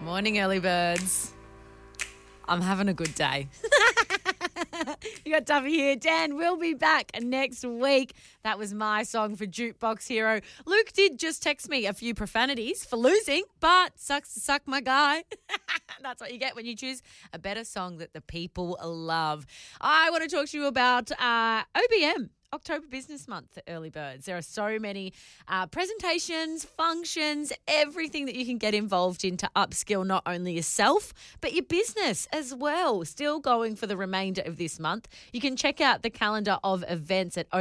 Morning, early birds. I'm having a good day. You got Duffy here. Dan will be back next week. That was my song for Jukebox Hero. Luke did just text me a few profanities for losing, but sucks to suck my guy. That's what you get when you choose a better song that the people love. I want to talk to you about OBM. October Business Month for early birds. There are so many presentations, functions, everything that you can get involved in to upskill not only yourself, but your business as well. Still going for the remainder of this month. You can check out the calendar of events at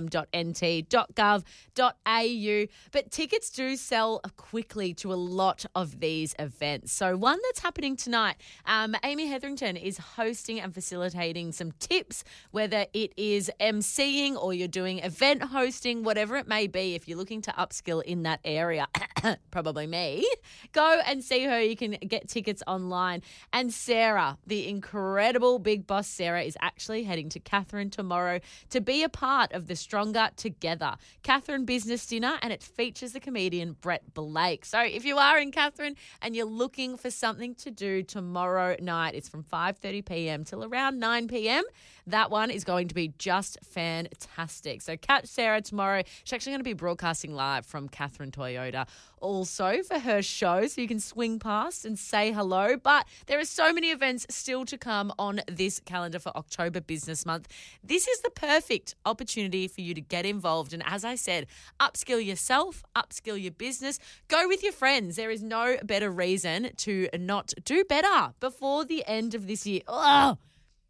obm.nt.gov.au. But tickets do sell quickly to a lot of these events. So one that's happening tonight, Amy Hetherington is hosting and facilitating some tips, whether it is emceeing or you're doing event hosting, whatever it may be. If you're looking to upskill in that area, probably me, go and see her. You can get tickets online. And Sarah, the incredible big boss Sarah, is actually heading to Katherine tomorrow to be a part of the Stronger Together Katherine Business Dinner, and it features the comedian Brett Blake. So if you are in Katherine and you're looking for something to do tomorrow night, it's from 5:30 p.m. till around 9 p.m. That one is going to be just fantastic. So catch Sarah tomorrow. She's actually going to be broadcasting live from Katherine Toyota also for her show, so you can swing past and say hello. But there are so many events still to come on this calendar for October Business Month. This is the perfect opportunity for you to get involved. And as I said, upskill yourself, upskill your business, go with your friends. There is no better reason to not do better before the end of this year.